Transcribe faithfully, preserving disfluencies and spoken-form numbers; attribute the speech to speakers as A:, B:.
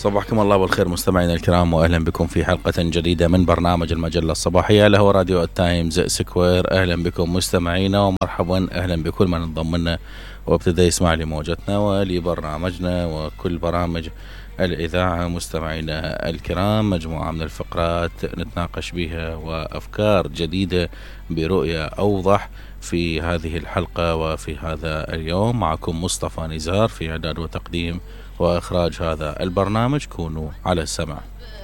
A: صباحكم الله بالخير مستمعينا الكرام، واهلا بكم في حلقة جديدة من برنامج المجلة الصباحية له راديو التايمز سكوير. اهلا بكم مستمعينا ومرحبا، اهلا بكل من انضم لنا وابتدى يسمع لموجتنا ولبرنامجنا وكل برامج الإذاعة. مستمعينا الكرام، مجموعة من الفقرات نتناقش بها وأفكار جديدة برؤية أوضح في هذه الحلقة وفي هذا اليوم. معكم مصطفى نزار في إعداد وتقديم وإخراج هذا البرنامج. كونوا على السمع.